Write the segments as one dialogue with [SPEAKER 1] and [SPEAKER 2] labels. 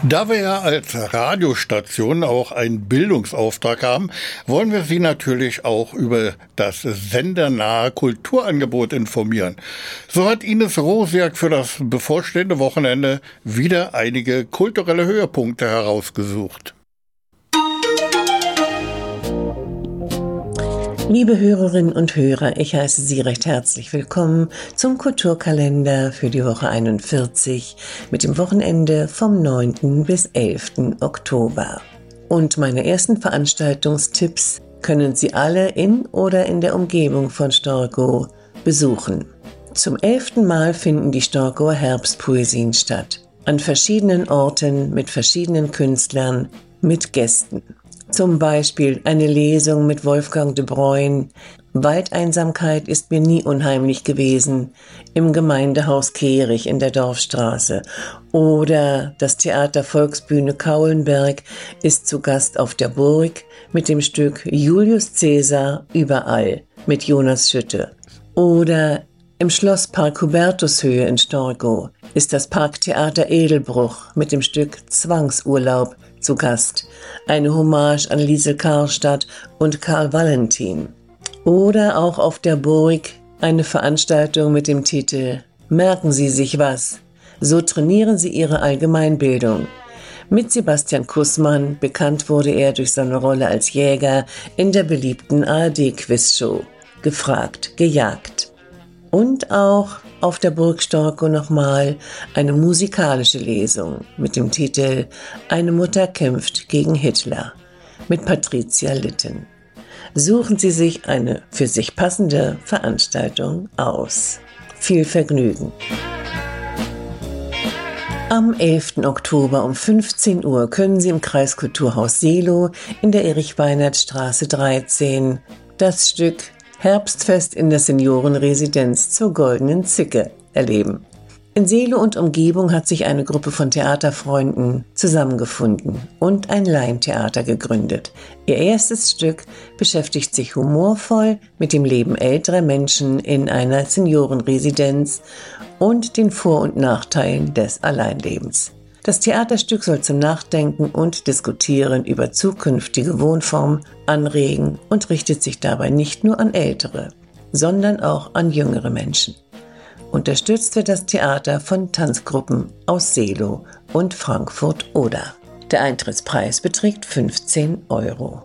[SPEAKER 1] Da wir ja als Radiostation auch einen Bildungsauftrag haben, wollen wir Sie natürlich auch über das sendernahe Kulturangebot informieren. So hat Ines Rosiak für das bevorstehende Wochenende wieder einige kulturelle Höhepunkte herausgesucht.
[SPEAKER 2] Liebe Hörerinnen und Hörer, ich heiße Sie recht herzlich willkommen zum Kulturkalender für die Woche 41 mit dem Wochenende vom 9. bis 11. Oktober. Und meine ersten Veranstaltungstipps können Sie alle in oder in der Umgebung von Storkow besuchen. Zum 11. Mal finden die Storkower Herbstpoesien statt. An verschiedenen Orten, mit verschiedenen Künstlern, mit Gästen. Zum Beispiel eine Lesung mit Wolfgang de Bruyn. Waldeinsamkeit ist mir nie unheimlich gewesen im Gemeindehaus Kehrig in der Dorfstraße. Oder das Theater Volksbühne Kaulenberg ist zu Gast auf der Burg mit dem Stück Julius Caesar überall mit Jonas Schütte. Oder im Schlosspark Hubertushöhe in Storkow ist das Parktheater Edelbruch mit dem Stück Zwangsurlaub zu Gast. Eine Hommage an Liesel Karlstadt und Karl Valentin. Oder auch auf der Burg eine Veranstaltung mit dem Titel Merken Sie sich was? So trainieren Sie Ihre Allgemeinbildung. Mit Sebastian Kussmann, bekannt wurde er durch seine Rolle als Jäger in der beliebten ARD-Quizshow. Gefragt, gejagt. Und auch auf der Burg Storkow nochmal eine musikalische Lesung mit dem Titel Eine Mutter kämpft gegen Hitler mit Patricia Litten. Suchen Sie sich eine für sich passende Veranstaltung aus. Viel Vergnügen! Am 11. Oktober um 15 Uhr können Sie im Kreiskulturhaus Seelow in der Erich-Weinert-Straße 13 das Stück Herbstfest in der Seniorenresidenz zur Goldenen Zicke erleben. In Seelow und Umgebung hat sich eine Gruppe von Theaterfreunden zusammengefunden und ein Laientheater gegründet. Ihr erstes Stück beschäftigt sich humorvoll mit dem Leben älterer Menschen in einer Seniorenresidenz und den Vor- und Nachteilen des Alleinlebens. Das Theaterstück soll zum Nachdenken und Diskutieren über zukünftige Wohnformen anregen und richtet sich dabei nicht nur an Ältere, sondern auch an jüngere Menschen. Unterstützt wird das Theater von Tanzgruppen aus Seelow und Frankfurt-Oder. Der Eintrittspreis beträgt 15 €.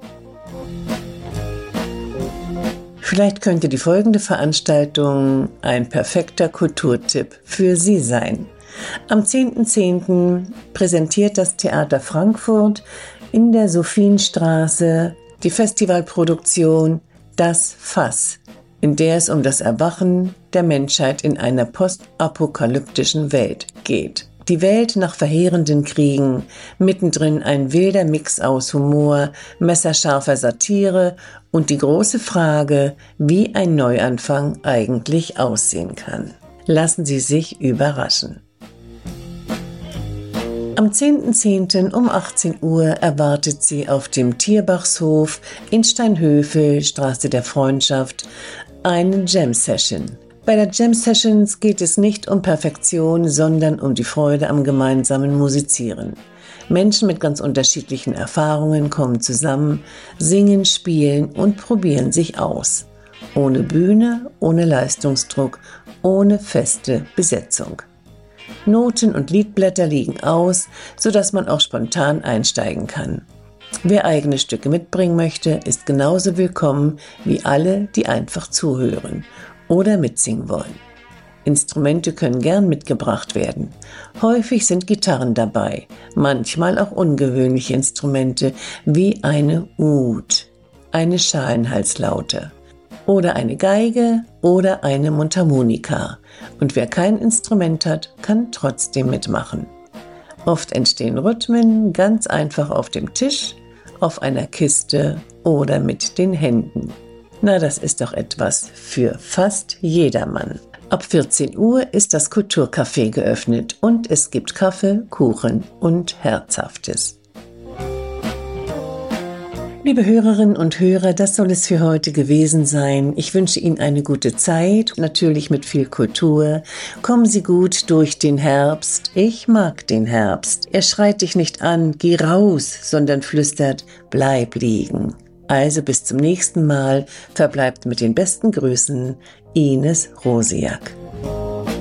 [SPEAKER 2] Vielleicht könnte die folgende Veranstaltung ein perfekter Kulturtipp für Sie sein. Am 10.10. präsentiert das Theater Frankfurt in der Sophienstraße die Festivalproduktion Das Fass, in der es um das Erwachen der Menschheit in einer postapokalyptischen Welt geht. Die Welt nach verheerenden Kriegen, mittendrin ein wilder Mix aus Humor, messerscharfer Satire und die große Frage, wie ein Neuanfang eigentlich aussehen kann. Lassen Sie sich überraschen. Am 10.10. um 18 Uhr erwartet Sie auf dem Tierbachshof in Steinhöfel, Straße der Freundschaft, eine Jam-Session. Bei der Jam-Sessions geht es nicht um Perfektion, sondern um die Freude am gemeinsamen Musizieren. Menschen mit ganz unterschiedlichen Erfahrungen kommen zusammen, singen, spielen und probieren sich aus. Ohne Bühne, ohne Leistungsdruck, ohne feste Besetzung. Noten und Liedblätter liegen aus, sodass man auch spontan einsteigen kann. Wer eigene Stücke mitbringen möchte, ist genauso willkommen wie alle, die einfach zuhören oder mitsingen wollen. Instrumente können gern mitgebracht werden. Häufig sind Gitarren dabei, manchmal auch ungewöhnliche Instrumente wie eine Oud, eine Schalenhalslaute. Oder eine Geige oder eine Mundharmonika. Und wer kein Instrument hat, kann trotzdem mitmachen. Oft entstehen Rhythmen ganz einfach auf dem Tisch, auf einer Kiste oder mit den Händen. Na, das ist doch etwas für fast jedermann. Ab 14 Uhr ist das Kulturcafé geöffnet und es gibt Kaffee, Kuchen und Herzhaftes. Liebe Hörerinnen und Hörer, das soll es für heute gewesen sein. Ich wünsche Ihnen eine gute Zeit, natürlich mit viel Kultur. Kommen Sie gut durch den Herbst. Ich mag den Herbst. Er schreit dich nicht an, geh raus, sondern flüstert, bleib liegen. Also bis zum nächsten Mal, verbleibt mit den besten Grüßen, Ines Rosiak.